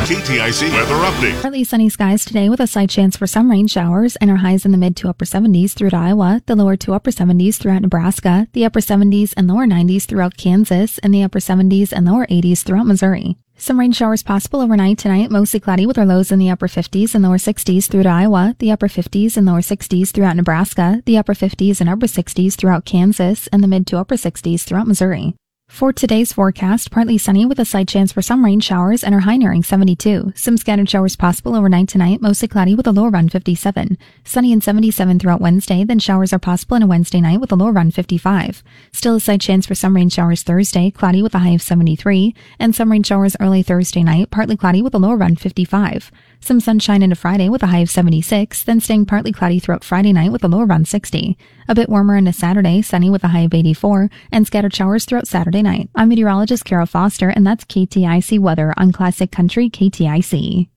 KTIC weather update. Partly sunny skies today with a slight chance for some rain showers, and our highs in the mid to upper 70s throughout Iowa, the lower to upper 70s throughout Nebraska, the upper 70s and lower 90s throughout Kansas, and the upper 70s and lower 80s throughout Missouri. Some rain showers possible overnight tonight, mostly cloudy with our lows in the upper 50s and lower 60s throughout Iowa, the upper 50s and lower 60s throughout Nebraska, the upper 50s and upper 60s throughout Kansas, and the mid to upper 60s throughout Missouri. For today's forecast, partly sunny with a slight chance for some rain showers and our high nearing 72. Some scattered showers possible overnight tonight, mostly cloudy with a low around 57. Sunny and 77 throughout Wednesday, then showers are possible on a Wednesday night with a low around 55. Still a slight chance for some rain showers Thursday, cloudy with a high of 73, and some rain showers early Thursday night, partly cloudy with a low around 55. Some sunshine into Friday with a high of 76, then staying partly cloudy throughout Friday night with a low around 60. A bit warmer into Saturday, sunny with a high of 84, and scattered showers throughout Saturday night. I'm meteorologist Carol Foster, and that's KTIC weather on Classic Country KTIC.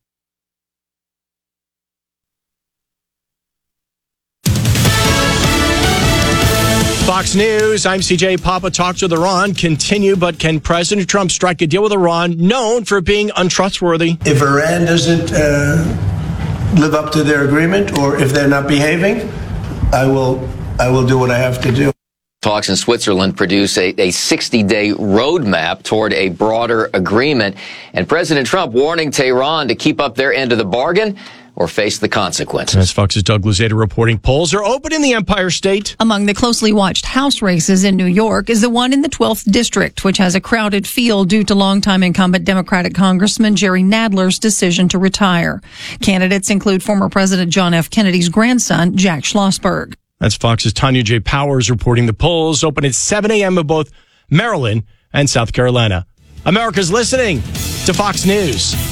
Fox News, I'm CJ. Papa talks with Iran continue, but can President Trump strike a deal with Iran, known for being untrustworthy? If Iran doesn't live up to their agreement, or if they're not behaving, I will do what I have to do. Talks in Switzerland produce a 60-day roadmap toward a broader agreement, and President Trump warning Tehran to keep up their end of the bargain or face the consequences. As Fox's Doug Luzader reporting, polls are open in the Empire State. Among the closely watched House races in New York is the one in the 12th District, which has a crowded field due to longtime incumbent Democratic Congressman Jerry Nadler's decision to retire. Candidates include former President John F. Kennedy's grandson, Jack Schlossberg. That's Fox's Tanya J. Powers reporting the polls open at 7 a.m. in both Maryland and South Carolina. America's listening to Fox News.